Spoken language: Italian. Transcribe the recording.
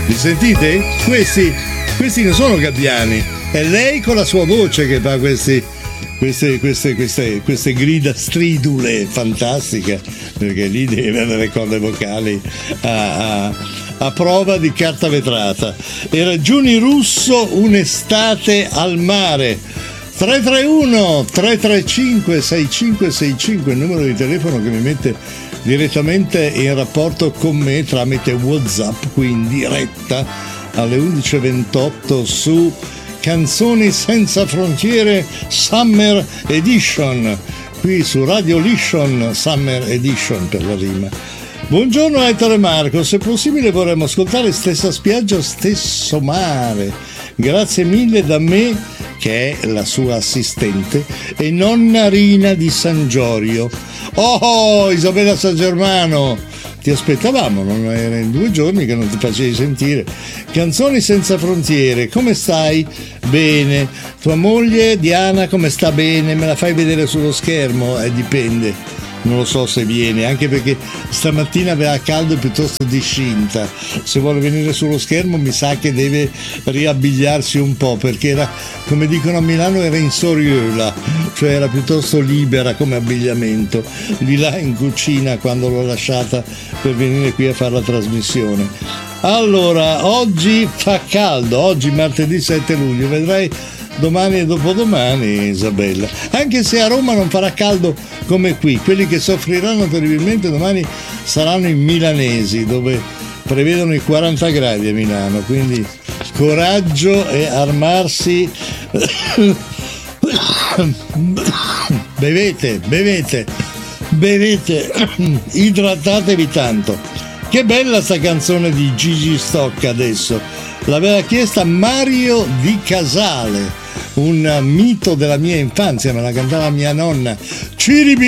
Li sentite? Questi non sono gabbiani, è lei con la sua voce che fa queste grida stridule fantastiche, perché lì deve avere corde vocali a prova di carta vetrata. Era Giuni Russo, Un'estate al mare. 331 335 6565 il numero di telefono che mi mette direttamente in rapporto con me tramite WhatsApp, qui in diretta alle 11:28 su Canzoni Senza Frontiere Summer Edition, qui su Radio Lishon Summer Edition per la rima. Buongiorno Ettore e Marco, se possibile vorremmo ascoltare Stessa spiaggia, stesso mare. Grazie mille da me, che è la sua assistente, e nonna Rina di San Giorgio. Oh, Isabella San Germano, ti aspettavamo, non era in 2 giorni che non ti facevi sentire. Canzoni Senza Frontiere, come stai? Bene. Tua moglie Diana come sta? Bene, me la fai vedere sullo schermo? Dipende. Non lo so se viene, anche perché stamattina aveva caldo piuttosto discinta. Se vuole venire sullo schermo mi sa che deve riabbigliarsi un po', perché era, come dicono a Milano, era in soriola, cioè era piuttosto libera come abbigliamento, di là in cucina quando l'ho lasciata per venire qui a fare la trasmissione. Allora, oggi fa caldo, oggi martedì 7 luglio, vedrai domani e dopodomani, Isabella, anche se a Roma non farà caldo come qui. Quelli che soffriranno terribilmente domani saranno i milanesi, dove prevedono i 40 gradi a Milano, quindi coraggio e armarsi. bevete, idratatevi tanto. Che bella sta canzone di Gigi Stocca adesso, l'aveva chiesta Mario Di Casale, un mito della mia infanzia, me la cantava mia nonna.